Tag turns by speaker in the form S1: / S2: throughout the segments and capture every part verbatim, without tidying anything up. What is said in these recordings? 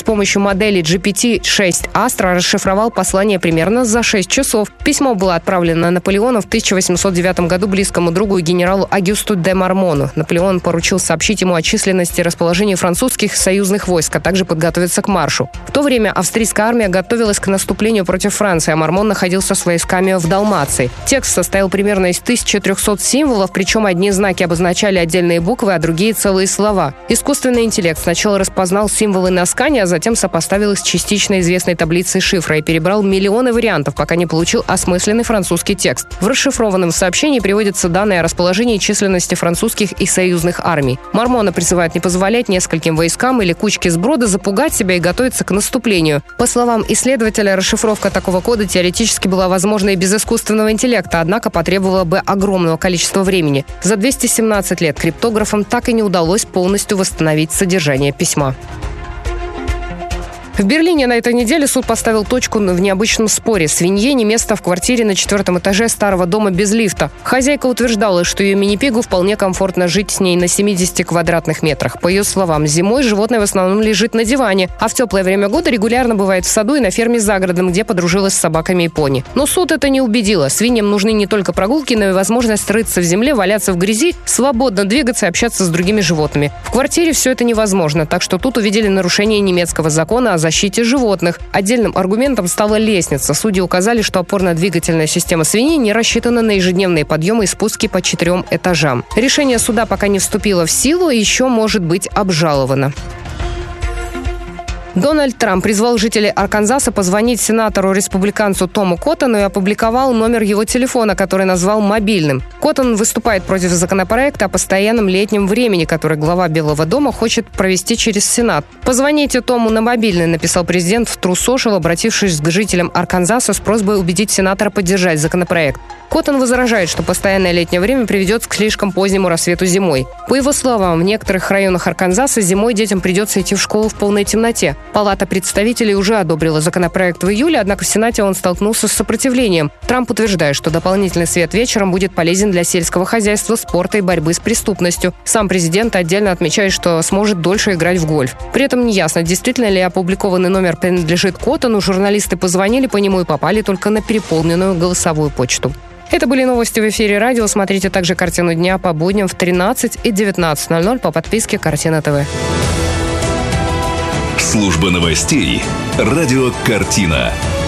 S1: с помощью модели джи пи ти шесть Astra расшифровал послание примерно за шесть часов. Письмо было отправлено Наполеону в тысяча восемьсот девятом году близкому другу и генералу Агюсту де Мармону. Наполеон поручил сообщить ему о численности и расположении французских союзных войск, а также подготовиться к маршу. В то время австрийская армия готовилась к наступлению против Франции, а Мармон находился с войсками в Далмации. Текст состоял примерно из тысячи трехсот символов, причем одни знаки обозначали отдельные буквы, а другие целые слова. Искусственный интеллект сначала распознал символы на скане, а затем сопоставил их с частично известной таблицей шифра и перебрал миллионы вариантов, пока не получил осмысленный французский текст. В расшифрованном сообщении приводятся данные о расположении и численности французских и союзных армий. Мармона призывает не позволять нескольким войскам или кучке сброда запугать себя и готовиться к наступлению. По словам исследователя, расшифровка такого кода теоретически была возможна и без искусственного интеллекта, однако потребовала бы огромного количества времени. За двести семнадцать лет криптографам так и не удалось полностью восстановить содержание письма. В Берлине на этой неделе суд поставил точку в необычном споре. Свинье не место в квартире на четвертом этаже старого дома без лифта. Хозяйка утверждала, что ее мини-пигу вполне комфортно жить с ней на семидесяти квадратных метрах. По ее словам, зимой животное в основном лежит на диване, а в теплое время года регулярно бывает в саду и на ферме за городом, где подружилась с собаками и пони. Но суд это не убедило. Свиньям нужны не только прогулки, но и возможность рыться в земле, валяться в грязи, свободно двигаться и общаться с другими животными. В квартире все это невозможно, так что тут увидели нарушение немецкого закона о защите животных. Отдельным аргументом стала лестница. Судьи указали, что опорно-двигательная система свиней не рассчитана на ежедневные подъемы и спуски по четырем этажам. Решение суда пока не вступило в силу и еще может быть обжаловано. Дональд Трамп призвал жителей Арканзаса позвонить сенатору-республиканцу Тому Коттону и опубликовал номер его телефона, который назвал мобильным. Коттон выступает против законопроекта о постоянном летнем времени, который глава Белого дома хочет провести через Сенат. «Позвоните Тому на мобильный», написал президент в True Social, обратившись к жителям Арканзаса с просьбой убедить сенатора поддержать законопроект. Коттон возражает, что постоянное летнее время приведет к слишком позднему рассвету зимой. По его словам, в некоторых районах Арканзаса зимой детям придется идти в школу в полной темноте. Палата представителей уже одобрила законопроект в июле, однако в Сенате он столкнулся с сопротивлением. Трамп утверждает, что дополнительный свет вечером будет полезен для сельского хозяйства, спорта и борьбы с преступностью. Сам президент отдельно отмечает, что сможет дольше играть в гольф. При этом неясно, действительно ли опубликованный номер принадлежит Коттону. Журналисты позвонили по нему и попали только на переполненную голосовую почту. Это были новости в эфире радио. Смотрите также «Картину дня» по будням в тринадцать и девятнадцать ноль ноль по подписке «Картина ТВ».
S2: Служба новостей «Радио Картина».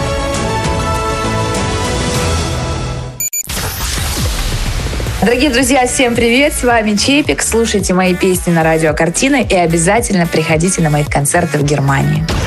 S3: Дорогие друзья, всем привет! С вами Чепик. Слушайте мои песни на радио Картина и обязательно приходите на мои концерты в Германии.